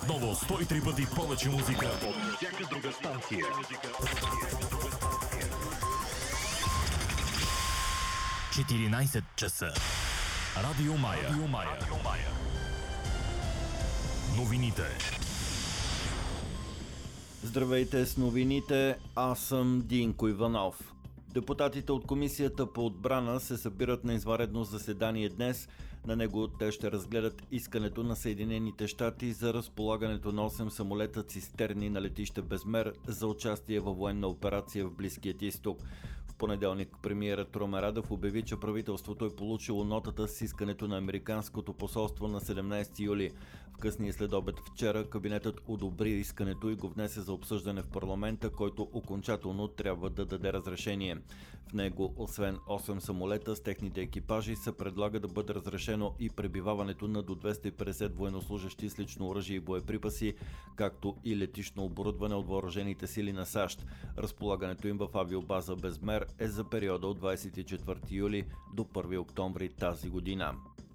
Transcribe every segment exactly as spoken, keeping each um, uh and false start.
Отново сто и три пъти повече музика от всяка друга станция. четиринайсет часа. Радио Мая. Радио Мая. Новините. Здравейте с новините, аз съм Динко Иванов. Депутатите от Комисията по отбрана се събират на извънредно заседание днес. На него те ще разгледат искането на Съединените щати за разполагането на осем самолета цистерни на летище Безмер за участие във военна операция в Близкият изток. В понеделник премиерът Румен Радев обяви, че правителството е получило нотата с искането на Американското посолство на седемнайсети юли. В късния следобед вчера кабинетът одобри искането и го внесе за обсъждане в парламента, който окончателно трябва да даде разрешение. В него, освен осем самолета с техните екипажи, се предлага да бъде разрешено и пребиваването на до двеста и петдесет военнослужещи с лично оръжие и боеприпаси, както и летищно оборудване от въоръжените сили на САЩ. Разполагането им в авиобаза Безмер е за периода от двайсет и четвърти юли до първи октомври тази година.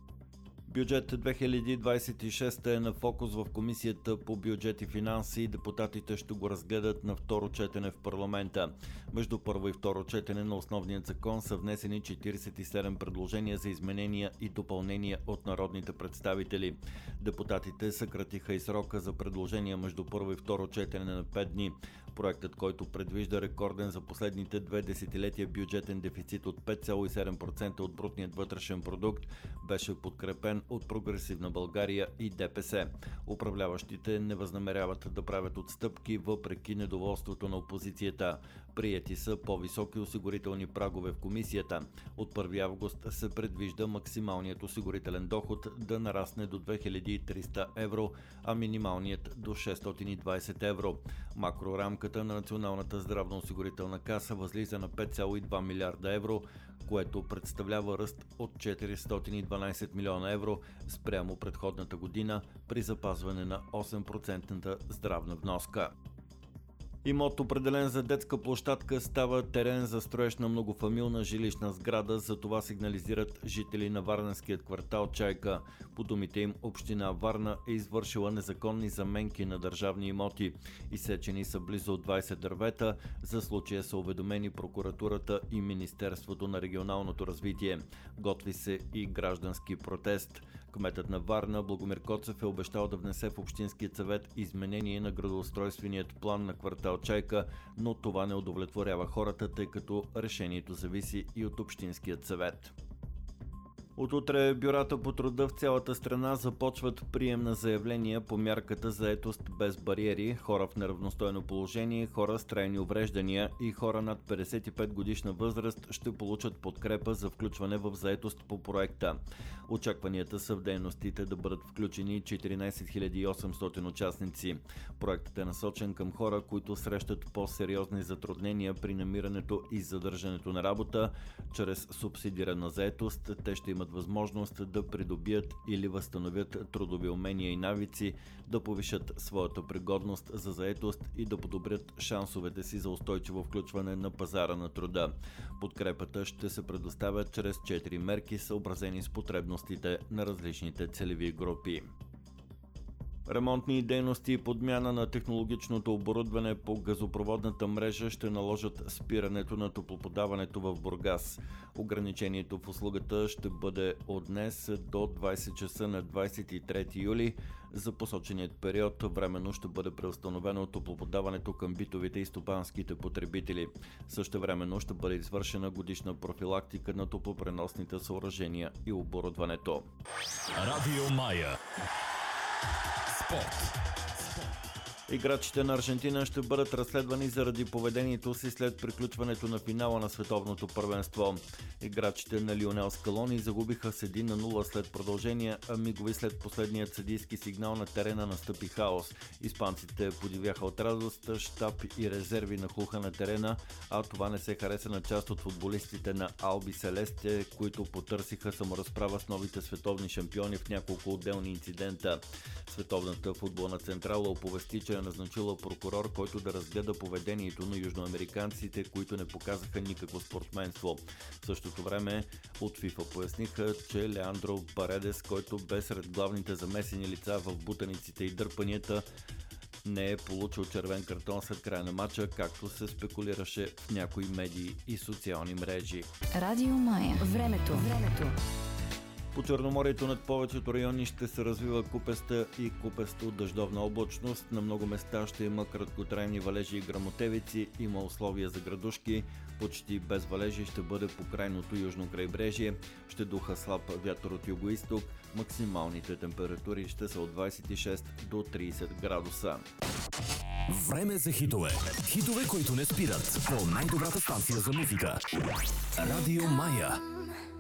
Бюджет две хиляди двайсет и шеста е на фокус в Комисията по бюджет и финанси и депутатите ще го разгледат на второ четене в парламента. Между първо и второ четене на основният закон са внесени четирийсет и седем предложения за изменения и допълнения от народните представители. Депутатите съкратиха и срока за предложения между първо и второ четене на пет дни. Проектът, който предвижда рекорден за последните две десетилетия бюджетен дефицит от пет цяло и седем процента от брутният вътрешен продукт, беше подкрепен от Прогресивна България и ДПС. Управляващите не възнамеряват да правят отстъпки въпреки недоволството на опозицията. Приети са по-високи осигурителни прагове в комисията. От първи август се предвижда максималният осигурителен доход да нарасне до две хиляди и триста евро, а минималният до шестстотин и двайсет евро. Макрорамката на Националната здравноосигурителна каса възлиза на пет цяло и два милиарда евро, което представлява ръст от четиристотин и дванайсет милиона евро спрямо предходната година при запазване на осем процента здравна вноска. Имот, определен за детска площадка, става терен за строеж на многофамилна жилищна сграда, за това сигнализират жители на варненският квартал Чайка. По думите им, община Варна е извършила незаконни заменки на държавни имоти. Изсечени са близо двайсет дървета. За случая са уведомени прокуратурата и Министерството на регионалното развитие. Готви се и граждански протест. Кметът на Варна Благомир Коцев е обещал да внесе в Общинският съвет изменение на градоустройственият план на квартал Чайка, но това не удовлетворява хората, тъй като решението зависи и от Общинският съвет. От утре бюрата по труда в цялата страна започват прием на заявления по мярката заетост без бариери, хора в неравностойно положение, хора с трайни увреждания и хора над петдесет и пет годишна възраст ще получат подкрепа за включване в заетост по проекта. Очакванията са в дейностите да бъдат включени четиринайсет хиляди и осемстотин участници. Проектът е насочен към хора, които срещат по-сериозни затруднения при намирането и задържането на работа. Чрез субсидирана заетост те ще имат възможност да придобият или възстановят трудови умения и навици, да повишат своята пригодност за заетост и да подобрят шансовете си за устойчиво включване на пазара на труда. Подкрепата ще се предоставя чрез четири мерки, съобразени с потребностите на различните целеви групи. Ремонтни дейности и подмяна на технологичното оборудване по газопроводната мрежа ще наложат спирането на топлоподаването в Бургас. Ограничението в услугата ще бъде от днес до двайсет часа на двайсет и трети юли. За посоченият период временно ще бъде преустановено топлоподаването към битовите и стопанските потребители. Същевременно ще бъде извършена годишна профилактика на топлопреносните съоръжения и оборудването. Радио Мая. Спорт. Играчите на Аржентина ще бъдат разследвани заради поведението си след приключването на финала на световното първенство. Играчите на Лионел Скалони загубиха с едно на нула след продължение, а мигови след последният съдийски сигнал на терена настъпи хаос. Испанците подивяха от радост, щаб и резерви нахлуха на терена, а това не се хареса на част от футболистите на Алби Селесте, които потърсиха саморазправа с новите световни шампиони в няколко отделни инцидента. Световната футболна централа оповести, че САЩ е назначила прокурор, който да разгледа поведението на южноамериканците, които не показаха никакво спортсменство. В същото време от ФИФА поясниха, че Леандро Паредес, който бе сред главните замесени лица в бутаниците и дърпанията, не е получил червен картон след края на матча, както се спекулираше в някои медии и социални мрежи. Радио Мая. Времето. Времето. По Черноморието над повечето райони ще се развива купеста и купесто дъждовна облачност. На много места ще има краткотрайни валежи и гръмотевици, има условия за градушки. Почти без валежи ще бъде по крайното южно крайбрежие. Ще духа слаб вятър от югоизток. Максималните температури ще са от двадесет и шест до тридесет градуса. Време за хитове. Хитове, които не спират. По най-добрата станция за музика. Радио Мая.